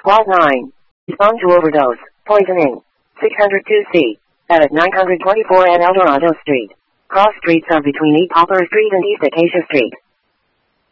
Squad 9. Respond to overdose. Poisoning. 602C. At 924 and Eldorado Street. Cross streets are between East Poplar Street and East Acacia Street.